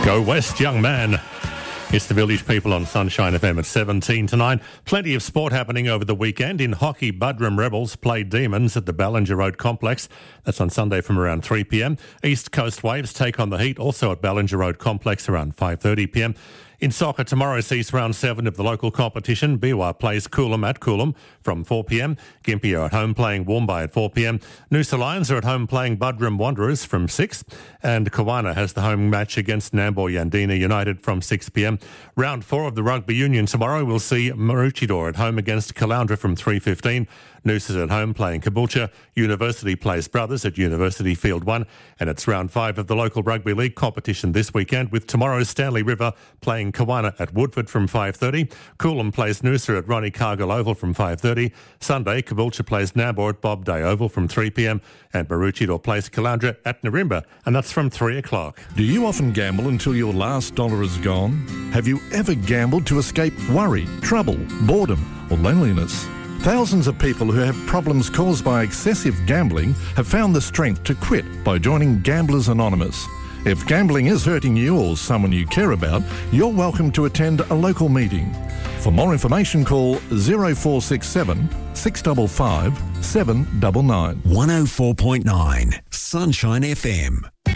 Go West, young man. It's the Village People on Sunshine FM at 17 to 9. Plenty of sport happening over the weekend. In hockey, Buderim Rebels play Demons at the Ballinger Road Complex. That's on Sunday from around 3 p.m. East Coast Waves take on the Heat, also at Ballinger Road Complex around 5:30 p.m. In soccer, tomorrow sees round 7 of the local competition. Biwa plays Coolum at Coolum from 4 p.m. Gympie are at home playing Warmbay at 4 p.m. Noosa Lions are at home playing Buderim Wanderers from 6. And Kawana has the home match against Nambour Yandina United from 6 p.m. Round 4 of the Rugby Union tomorrow will see Maroochydore at home against Caloundra from 3:15. Noosa's at home playing Caboolture. University plays Brothers at University Field 1. And it's round 5 of the local rugby league competition this weekend, with tomorrow's Stanley River playing Kawana at Woodford from 5:30. Coolum plays Noosa at Ronnie Cargill Oval from 5:30. Sunday, Caboolture plays Nambour at Bob Day Oval from 3 p.m. And Maroochydore plays Caloundra at Narimba, and that's from 3 o'clock. Do you often gamble until your last dollar is gone? Have you ever gambled to escape worry, trouble, boredom or loneliness? Thousands of people who have problems caused by excessive gambling have found the strength to quit by joining Gamblers Anonymous. If gambling is hurting you or someone you care about, you're welcome to attend a local meeting. For more information, call 0467 655 799. 104.9 Sunshine FM.